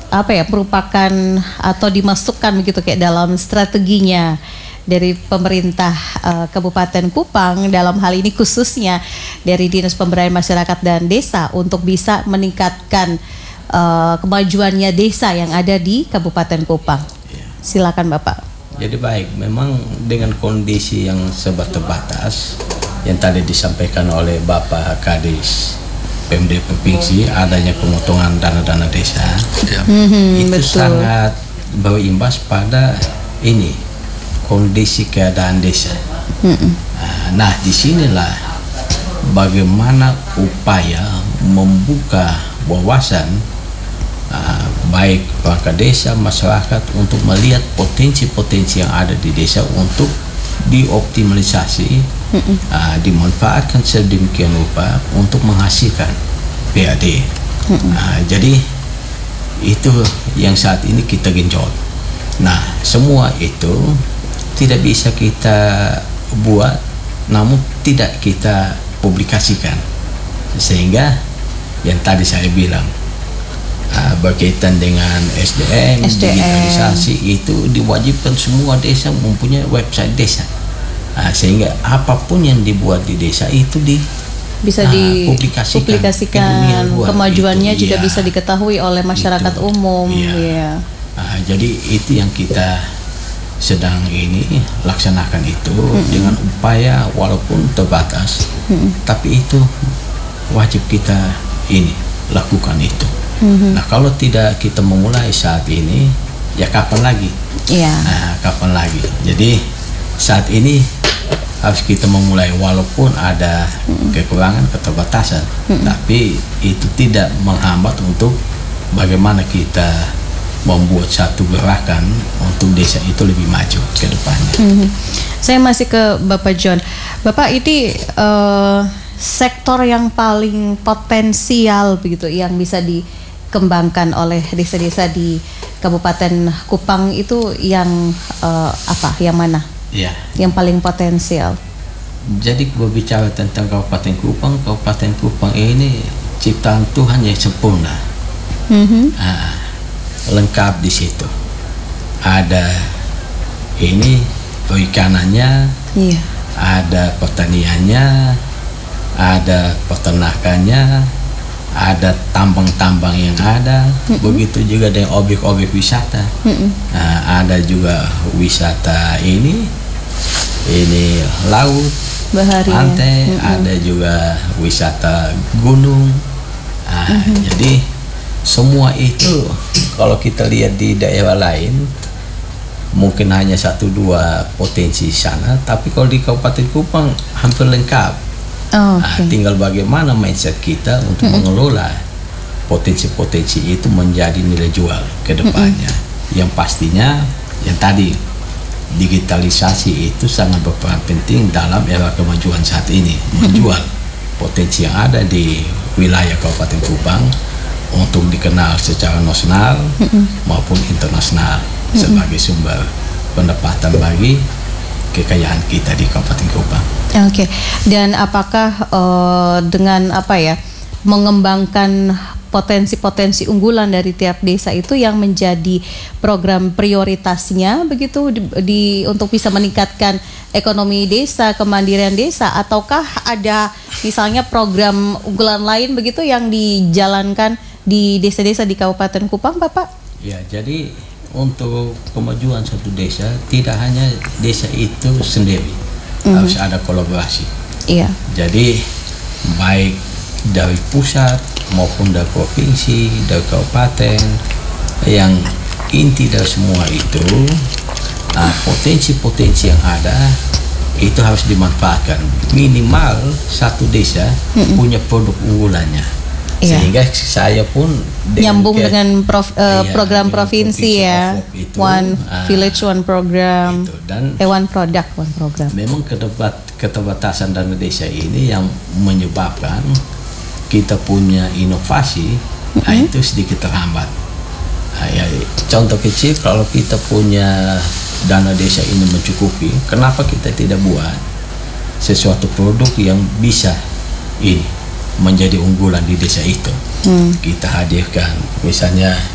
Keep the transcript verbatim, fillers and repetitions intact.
apa ya, merupakan atau dimasukkan begitu kayak dalam strateginya dari pemerintah uh, Kabupaten Kupang, dalam hal ini khususnya dari Dinas Pemberdayaan Masyarakat dan Desa untuk bisa meningkatkan uh, kemajuannya desa yang ada di Kabupaten Kupang. Silakan Bapak. Jadi baik, memang dengan kondisi yang serba terbatas yang tadi disampaikan oleh Bapak Kadis P M D Provinsi, adanya pemotongan dana-dana desa, ya. mm-hmm, itu betul. Sangat berimbas pada ini kondisi keadaan desa. Mm-hmm. Nah, disinilah bagaimana upaya membuka wawasan uh, baik perangkat desa, masyarakat untuk melihat potensi-potensi yang ada di desa untuk dioptimalisasi, mm-hmm. uh, dimanfaatkan sedemikian rupa untuk menghasilkan P A D. Mm-hmm. uh, jadi itu yang saat ini kita genjot. Nah, semua itu tidak bisa kita buat namun tidak kita publikasikan, sehingga yang tadi saya bilang uh, berkaitan dengan S D M, S D M, digitalisasi itu diwajibkan semua desa mempunyai website desa, uh, sehingga apapun yang dibuat di desa itu di bisa uh, dipublikasikan, publikasikan kemajuannya itu, juga ya, bisa diketahui oleh masyarakat itu, umum. Ya. Ya. Uh, jadi itu yang kita sedang ini laksanakan itu, mm-hmm. dengan upaya walaupun terbatas, mm-hmm. tapi itu wajib kita ini lakukan itu. Mm-hmm. Nah, kalau tidak kita memulai saat ini, ya kapan lagi? Yeah. Nah, kapan lagi? Jadi saat ini harus kita memulai walaupun ada mm-hmm. kekurangan, keterbatasan, mm-hmm. tapi itu tidak menghambat untuk bagaimana kita membuat satu gerakan untuk desa itu lebih maju ke depannya. Mm-hmm. Saya masih ke Bapak John. Bapak, ini uh, sektor yang paling potensial begitu yang bisa dikembangkan oleh desa-desa di Kabupaten Kupang itu yang uh, apa? Yang mana? Ya. Yang paling potensial. Jadi berbicara tentang Kabupaten Kupang, Kabupaten Kupang ini ciptaan Tuhan yang sempurna. Mm-hmm. Nah, lengkap di situ. Ada ini perikanannya, iya. Ada pertaniannya, ada peternakannya, ada tambang-tambang yang ada, mm-hmm. begitu juga dengan objek-objek wisata. Mm-hmm. Nah, ada juga wisata ini, ini laut, bahari, pantai, mm-hmm. ada juga wisata gunung. Nah, mm-hmm. jadi semua itu kalau kita lihat di daerah lain mungkin hanya satu dua potensi sana, tapi kalau di Kabupaten Kupang hampir lengkap. Oh, okay. Nah, tinggal bagaimana mindset kita untuk mm-hmm. mengelola potensi-potensi itu menjadi nilai jual ke depannya. Mm-hmm. Yang pastinya yang tadi digitalisasi itu sangat berperan penting dalam era kemajuan saat ini, menjual mm-hmm. potensi yang ada di wilayah Kabupaten Kupang untuk dikenal secara nasional mm-hmm. maupun internasional mm-hmm. sebagai sumber pendapatan bagi kekayaan kita di Kabupaten Kupang. Oke, okay. Dan apakah uh, dengan apa ya mengembangkan potensi-potensi unggulan dari tiap desa itu yang menjadi program prioritasnya begitu di, di untuk bisa meningkatkan ekonomi desa, kemandirian desa, ataukah ada misalnya program unggulan lain begitu yang dijalankan di desa-desa di Kabupaten Kupang, Bapak? Ya, jadi untuk kemajuan satu desa tidak hanya desa itu sendiri, mm-hmm. harus ada kolaborasi. Iya. Jadi baik dari pusat maupun dari provinsi, dari kabupaten, yang inti dari semua itu, nah, potensi-potensi yang ada itu harus dimanfaatkan. Minimal satu desa mm-hmm. punya produk unggulannya. Iya. Sehingga saya pun nyambung dengan, dengan prof, uh, iya, program provinsi, provinsi ya, itu, one uh, village one program, itu. Dan eh, one product one program. Memang ketebat, keterbatasan dana desa ini yang menyebabkan kita punya inovasi, mm-hmm. nah, itu sedikit terhambat. Nah, ya, contoh kecil, kalau kita punya dana desa ini mencukupi, kenapa kita tidak buat sesuatu produk yang bisa ini menjadi unggulan di desa itu. Hmm. Kita hadirkan misalnya